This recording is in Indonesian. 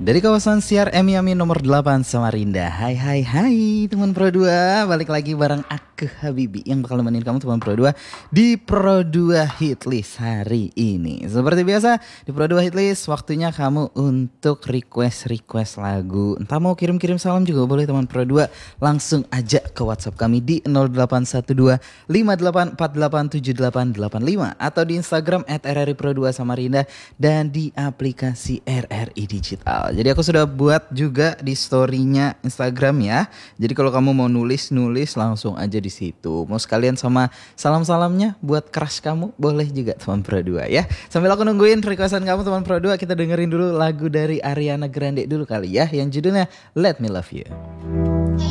Dari kawasan Siar Miami nomor 8 Samarinda. Hai teman Pro 2. Balik lagi bareng aku Habibi yang bakal nemenin kamu teman Pro 2 di Pro 2 Hitlist hari ini. Seperti biasa di Pro 2 Hitlist waktunya kamu untuk request lagu. Entah mau kirim-kirim salam juga boleh teman Pro 2. Langsung aja ke WhatsApp kami di 0812 58487885 atau di Instagram @rripro2 Samarinda dan di aplikasi RRI Digital. Jadi aku sudah buat juga di story-nya Instagram ya. Jadi kalau kamu mau nulis langsung aja di situ. Mau sekalian sama salam-salamnya buat crush kamu boleh juga teman Pro 2 ya. Sambil aku nungguin requestan kamu teman Pro 2, kita dengerin dulu lagu dari Ariana Grande dulu kali ya yang judulnya Let Me Love You.